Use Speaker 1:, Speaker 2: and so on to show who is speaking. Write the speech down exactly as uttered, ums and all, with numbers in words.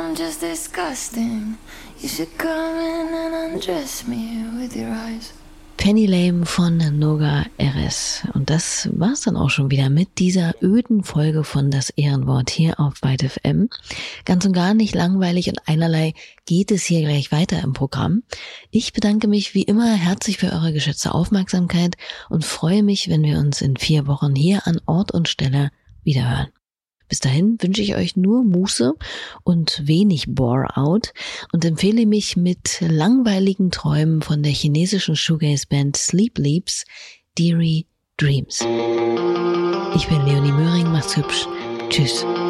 Speaker 1: I'm just disgusting. You should come in and undress me with your eyes.
Speaker 2: Penny Lane von Noga Erez. Und das war's dann auch schon wieder mit dieser öden Folge von Das Ehrenwort hier auf Byte F M. Ganz und gar nicht langweilig und einerlei geht es hier gleich weiter im Programm. Ich bedanke mich wie immer herzlich für eure geschätzte Aufmerksamkeit und freue mich, wenn wir uns in vier Wochen hier an Ort und Stelle wiederhören. Bis dahin wünsche ich euch nur Muße und wenig Bore-out und empfehle mich mit langweiligen Träumen von der chinesischen Shoegaze-Band Sleep Leaps, Deary Dreams. Ich bin Leonie Möhring, macht's hübsch. Tschüss.